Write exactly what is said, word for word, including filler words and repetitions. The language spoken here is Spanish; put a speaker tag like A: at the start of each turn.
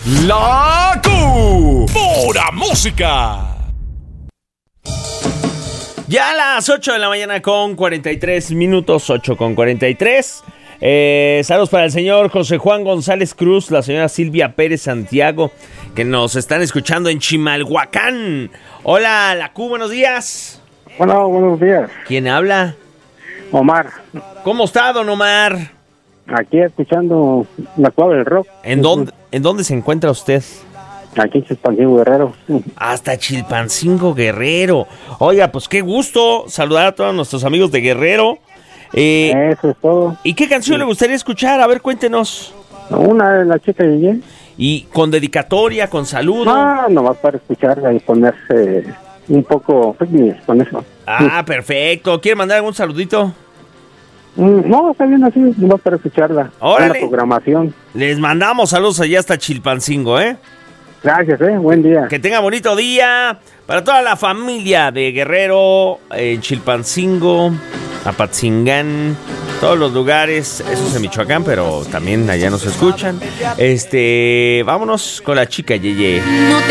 A: La Q. Pura música.
B: Ya a las ocho de la mañana con cuarenta y tres minutos, ocho con cuarenta y tres. Eh, saludos para el señor José Juan González Cruz, la señora Silvia Pérez Santiago, que nos están escuchando en Chimalhuacán. Hola, la Q, buenos días.
C: Hola, buenos días.
B: ¿Quién habla?
C: Omar.
B: ¿Cómo está, don Omar?
C: Aquí escuchando la clave del rock.
B: ¿En dónde, ¿En dónde se encuentra usted?
C: Aquí en Chilpancingo, Guerrero.
B: Hasta Chilpancingo, Guerrero. Oiga, pues qué gusto saludar a todos nuestros amigos de Guerrero. Eh,
C: Eso es todo.
B: ¿Y qué canción sí. le gustaría escuchar? A ver, cuéntenos.
C: Una de la chica de Guillén.
B: ¿Y con dedicatoria, con saludo?
C: No, nomás para escucharla y ponerse un poco feliz con eso.
B: Ah, perfecto. ¿Quiere mandar algún saludito?
C: No, está bien así, nomás para escucharla.
B: Órale.
C: La programación.
B: Les mandamos saludos allá hasta Chilpancingo, ¿eh?
C: Gracias, eh, buen día.
B: Que tenga bonito día para toda la familia de Guerrero, en Chilpancingo, Apatzingán, todos los lugares. Eso es en Michoacán, pero también allá nos escuchan. Este, vámonos con la chica Yeye.
D: No te